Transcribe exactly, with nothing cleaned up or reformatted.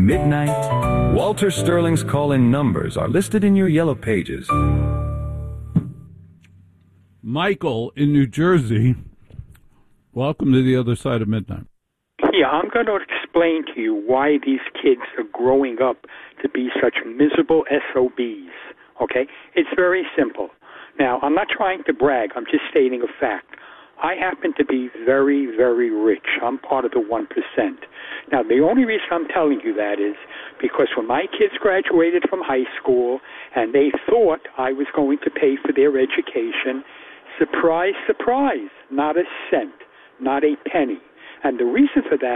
Midnight. Walter Sterling's call-in numbers are listed in your yellow pages. Michael in New Jersey, welcome to the other side of midnight. Yeah, I'm going to explain to you why these kids are growing up to be such miserable S O Bs, okay? It's very simple. Now, I'm not trying to brag. I'm just stating a fact. I happen to be very, very rich. I'm part of the one percent. Now, the only reason I'm telling you that is because when my kids graduated from high school and they thought I was going to pay for their education, surprise, surprise, not a cent, not a penny. And the reason for that